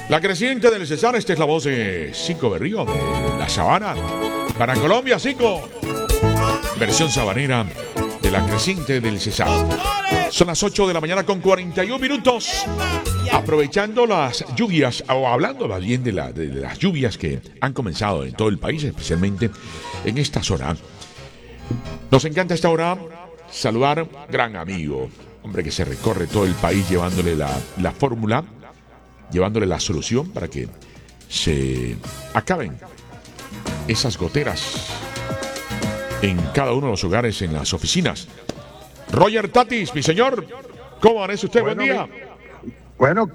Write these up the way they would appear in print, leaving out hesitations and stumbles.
La creciente del Cesar, esta es la voz de Zico Berrío de La Sabana. Para Colombia, Zico. Versión sabanera de la creciente del Cesar. Son las 8 de la mañana con 41 minutos. Aprovechando las lluvias, o hablando más bien de las lluvias que han comenzado en todo el país, especialmente en esta zona. Nos encanta esta hora saludar gran amigo, hombre que se recorre todo el país llevándole la fórmula, llevándole la solución para que se acaben esas goteras en cada uno de los hogares, en las oficinas. Roger Tatis, mi señor, ¿cómo amanece usted? Buen día. Bueno,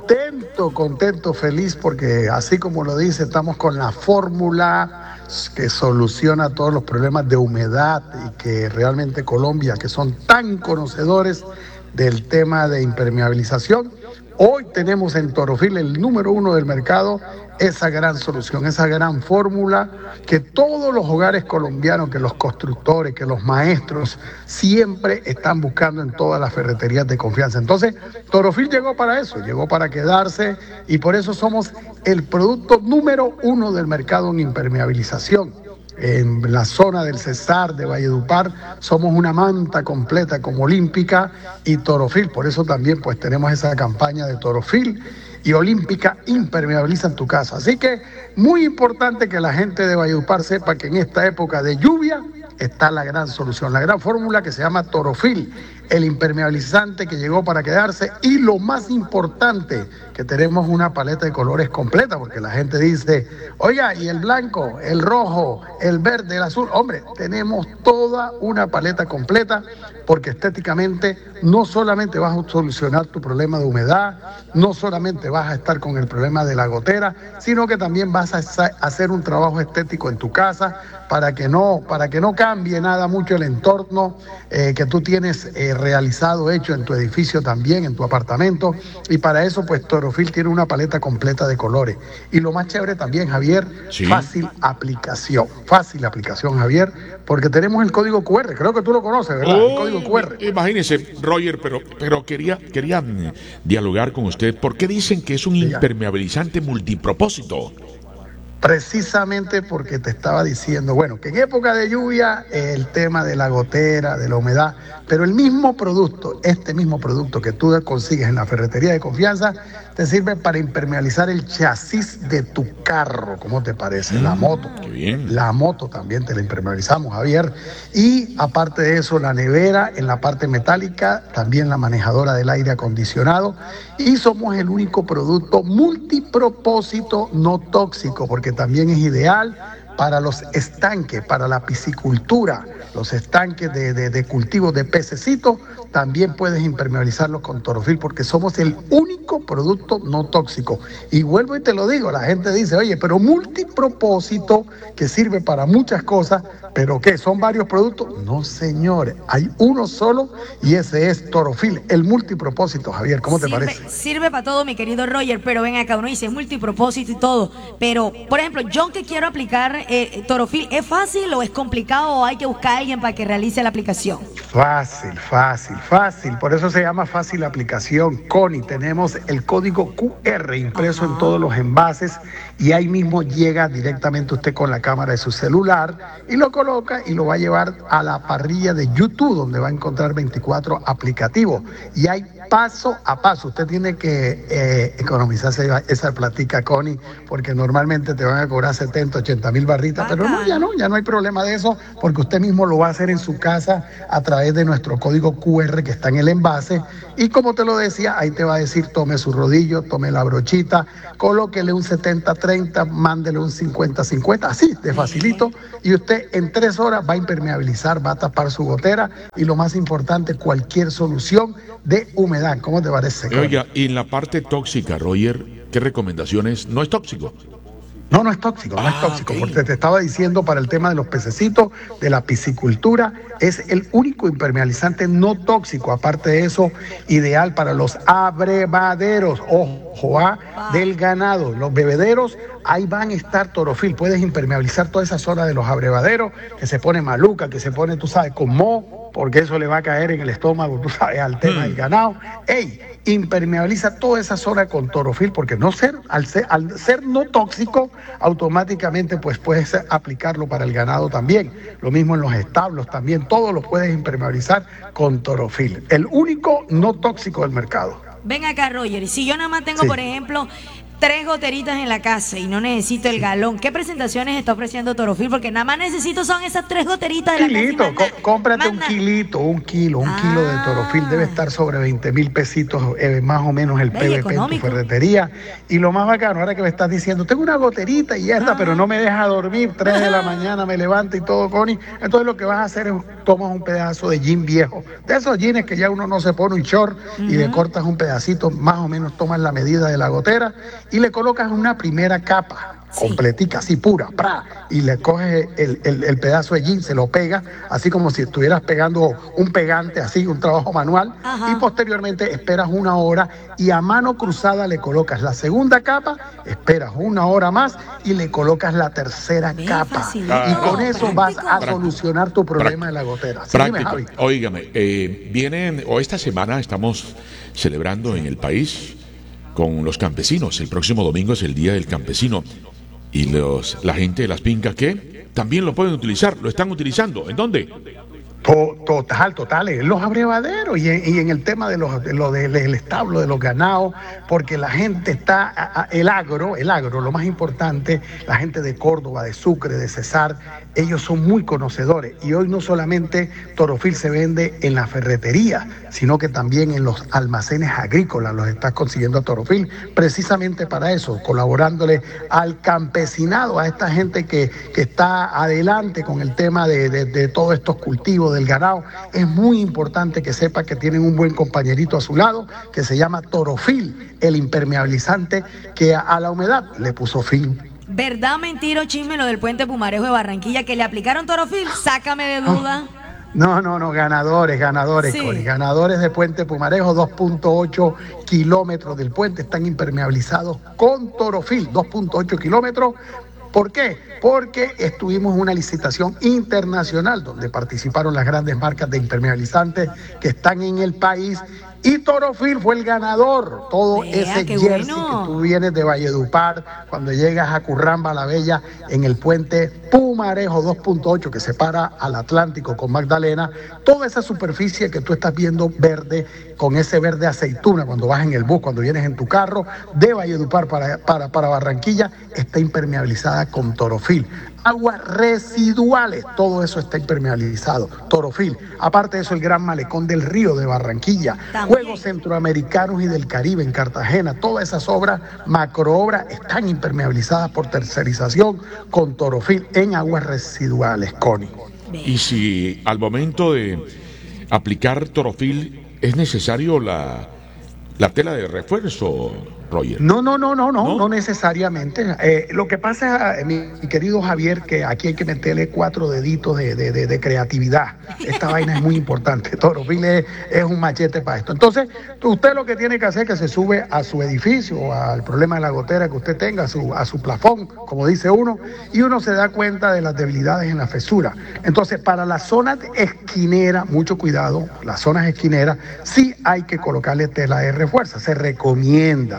contento, feliz, porque así como lo dice, estamos con la fórmula que soluciona todos los problemas de humedad y que realmente Colombia, que son tan conocedores del tema de impermeabilización, hoy tenemos en Torofil, el número 1 del mercado, esa gran solución, esa gran fórmula que todos los hogares colombianos, que los constructores, que los maestros siempre están buscando en todas las ferreterías de confianza. Entonces, Torofil llegó para eso, llegó para quedarse, y por eso somos el producto número 1 del mercado en impermeabilización. En la zona del Cesar, de Valledupar, somos una manta completa como Olímpica y Torofil. Por eso también pues tenemos esa campaña de Torofil y Olímpica impermeabiliza en tu casa. Así que muy importante que la gente de Valledupar sepa que en esta época de lluvia está la gran solución, la gran fórmula que se llama Torofil, el impermeabilizante que llegó para quedarse, y lo más importante, que tenemos una paleta de colores completa, porque la gente dice, oiga, y el blanco, el rojo, el verde, el azul. Hombre, tenemos toda una paleta completa, porque estéticamente no solamente vas a solucionar tu problema de humedad, no solamente vas a estar con el problema de la gotera, sino que también vas a hacer un trabajo estético en tu casa para que no cambie nada mucho el entorno que tú tienes realizado, hecho en tu edificio también, en tu apartamento. Y para eso pues Torofil tiene una paleta completa de colores. Y lo más chévere también, Javier, sí, fácil aplicación, Javier, porque tenemos el código QR, creo que tú lo conoces, ¿verdad? El código QR. Imagínese, Roger, pero quería dialogar con usted. ¿Por qué dicen que es un impermeabilizante multipropósito? Precisamente porque te estaba diciendo, bueno, que en época de lluvia el tema de la gotera, de la humedad, pero el mismo producto, este mismo producto que tú consigues en la ferretería de confianza, te sirve para impermeabilizar el chasis de tu carro. ¿Cómo te parece? La moto. Qué bien. La moto también te la impermeabilizamos, Javier. Y aparte de eso, la nevera en la parte metálica, también la manejadora del aire acondicionado. Y somos el único producto multipropósito no tóxico, porque también es ideal para los estanques, para la piscicultura, los estanques de cultivos de pececitos, también puedes impermeabilizarlos con Torofil, porque somos el único producto no tóxico. Y vuelvo y te lo digo, la gente dice, oye, pero multipropósito, que sirve para muchas cosas, ¿pero qué? ¿Son varios productos? No, señores, hay uno solo y ese es Torofil, el multipropósito. Javier, ¿cómo te parece? Sirve para todo, mi querido Roger, pero ven acá, uno dice multipropósito y todo, pero, por ejemplo, yo que quiero aplicar Torofil, ¿es fácil o es complicado o hay que buscar a alguien para que realice la aplicación? Fácil, por eso se llama fácil aplicación. Connie, tenemos el código QR impreso en todos los envases y ahí mismo llega directamente usted con la cámara de su celular y lo coloca y lo va a llevar a la parrilla de YouTube, donde va a encontrar 24 aplicativos y hay paso a paso. Usted tiene que economizarse esa platica, Connie, porque normalmente te van a cobrar 70, 80 mil barritas, pero ya no hay problema de eso, porque usted mismo lo va a hacer en su casa a través de nuestro código QR que está en el envase. Y como te lo decía, ahí te va a decir, tome su rodillo, tome la brochita, colóquele un 70-30, mándele un 50-50, así de facilito, y usted en 3 horas va a impermeabilizar, va a tapar su gotera y lo más importante, cualquier solución de humedad. ¿Cómo te parece? Oiga, y en la parte tóxica, Roger, ¿qué recomendaciones? ¿No es tóxico? No es tóxico, Okay. Porque te estaba diciendo, para el tema de los pececitos, de la piscicultura, es el único impermeabilizante no tóxico. Aparte de eso, ideal para los abrevaderos, ojo, del ganado, los bebederos, ahí van a estar Torofil. Puedes impermeabilizar toda esa zona de los abrevaderos, que se pone maluca, que se pone, tú sabes, con moho. porque eso le va a caer en el estómago, tú sabes, al tema del ganado. Impermeabiliza toda esa zona con Torofil, porque al ser no tóxico, automáticamente pues puedes aplicarlo para el ganado también. Lo mismo en los establos también, todos los puedes impermeabilizar con Torofil. El único no tóxico del mercado. Ven acá, Roger, y si yo nada más tengo, por ejemplo, 3 goteritas en la casa y no necesito el galón, ¿qué presentaciones está ofreciendo Torofil? Porque nada más necesito son esas 3 goteritas de la casa. Cómprate un kilo de Torofil, debe estar sobre 20,000 pesitos, más o menos el PVP en tu ferretería. Y lo más bacano, ahora que me estás diciendo, tengo una goterita y ya está, pero no me deja dormir, 3 de la mañana me levanta y todo, Connie. Entonces lo que vas a hacer es, tomas un pedazo de jean viejo, de esos jeans que ya uno no se pone un short, y le cortas un pedacito, más o menos tomas la medida de la gotera, y le colocas una primera capa completica, así pura, y le coges el pedazo de jean, se lo pegas, así como si estuvieras pegando un pegante, así, un trabajo manual, y posteriormente esperas 1 hora y a mano cruzada le colocas la segunda capa, esperas 1 hora más y le colocas la tercera capa. Y con eso vas a solucionar tu problema de la gotera. Sí, dime, Javi. Óigame, esta semana estamos celebrando en el país con los campesinos. El próximo domingo es el Día del Campesino. Y la gente de las fincas que también lo pueden utilizar, lo están utilizando. ¿En dónde? Total, en los abrevaderos y en el tema de del establo, de los ganados, porque la gente está, el agro, lo más importante, la gente de Córdoba, de Sucre, de Cesar, ellos son muy conocedores, y hoy no solamente Torofil se vende en la ferretería, sino que también en los almacenes agrícolas los estás consiguiendo a Torofil, precisamente para eso, colaborándole al campesinado, a esta gente que está adelante con el tema de todos estos cultivos del ganado. Es muy importante que sepa que tienen un buen compañerito a su lado que se llama Torofil, el impermeabilizante que a la humedad le puso fin. ¿Verdad, mentira o chisme lo del puente Pumarejo de Barranquilla que le aplicaron Torofil? Sácame de duda. No, ganadores, sí. Connie. Ganadores de Puente Pumarejo, 2.8 kilómetros del puente están impermeabilizados con Torofil, 2.8 kilómetros. ¿Por qué? Porque estuvimos en una licitación internacional donde participaron las grandes marcas de impermeabilizantes que están en el país, y Torofil fue el ganador. Todo ese jersey que tú vienes de Valledupar, cuando llegas a Curramba la Bella, en el puente Pumarejo 2.8 que separa al Atlántico con Magdalena, toda esa superficie que tú estás viendo verde, con ese verde aceituna cuando vas en el bus, cuando vienes en tu carro de Valledupar para Barranquilla, está impermeabilizada con Torofil. Aguas residuales, todo eso está impermeabilizado. Torofil. Aparte de eso, el Gran Malecón del Río de Barranquilla, Juegos Centroamericanos y del Caribe en Cartagena, todas esas obras, macroobras, están impermeabilizadas por tercerización con Torofil en aguas residuales, Connie. Y si al momento de aplicar Torofil es necesario la tela de refuerzo, Roger. No necesariamente. Lo que pasa, mi querido Javier, que aquí hay que meterle 4 deditos de creatividad. Esta vaina es muy importante. Torofil es un machete para esto. Entonces, usted lo que tiene que hacer es que se sube a su edificio, al problema de la gotera que usted tenga, a su plafón, como dice uno, y uno se da cuenta de las debilidades en la fisura. Entonces, para las zonas esquineras, mucho cuidado, las zonas esquineras, sí hay que colocarle tela de refuerzo. Se recomienda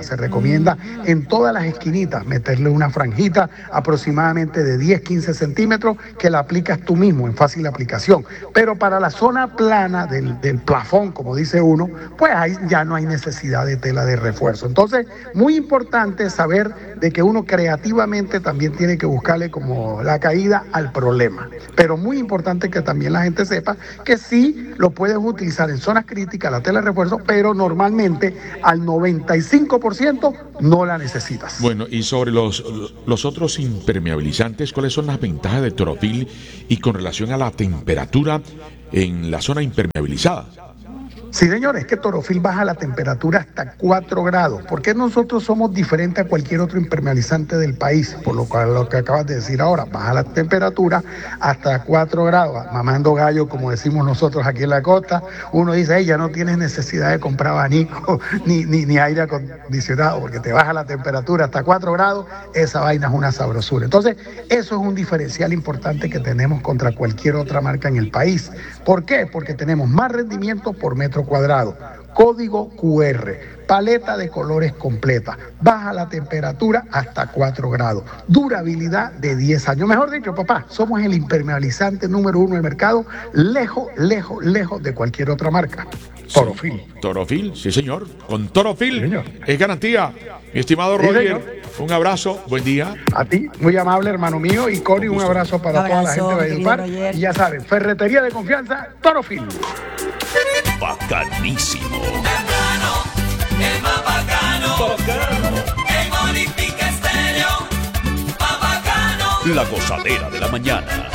en todas las esquinitas meterle una franjita aproximadamente de 10-15 centímetros que la aplicas tú mismo en fácil aplicación. Pero para la zona plana del plafón, como dice uno, pues ahí ya no hay necesidad de tela de refuerzo. Entonces, muy importante saber de que uno creativamente también tiene que buscarle como la caída al problema. Pero muy importante que también la gente sepa que sí lo puedes utilizar en zonas críticas, la tela de refuerzo, pero normalmente al 95% no la necesitas. Bueno, y sobre los otros impermeabilizantes, ¿cuáles son las ventajas de Torofil y con relación a la temperatura en la zona impermeabilizada? Sí, señores, es que Torofil baja la temperatura hasta 4 grados. ¿Por qué nosotros somos diferentes a cualquier otro impermeabilizante del país? Por lo cual, lo que acabas de decir ahora, baja la temperatura hasta 4 grados. Mamando gallo, como decimos nosotros aquí en la costa, uno dice, ya no tienes necesidad de comprar abanico ni aire acondicionado, porque te baja la temperatura hasta 4 grados, esa vaina es una sabrosura. Entonces, eso es un diferencial importante que tenemos contra cualquier otra marca en el país. ¿Por qué? Porque tenemos más rendimiento por metro cuadrado, código QR, paleta de colores completa, baja la temperatura hasta 4 grados, durabilidad de 10 años. Mejor dicho, papá, somos el impermeabilizante número 1 del mercado, lejos de cualquier otra marca. Torofil. Torofil, sí señor. Con Torofil señor. Es garantía. Mi estimado Sí, Roger, señor. un abrazo, buen día. A ti, muy amable hermano mío, y Cori, un abrazo para toda la gente de Valledupar. Y ya saben, ferretería de confianza, Torofil. Bacanísimo. El más bacano. En Olímpica Estéreo. Más bacano. La gozadera de la mañana.